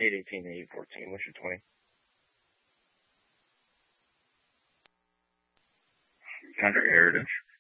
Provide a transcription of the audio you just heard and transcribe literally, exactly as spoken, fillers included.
eight eighteen, eight fourteen. What's your twenty? Contra Heritage.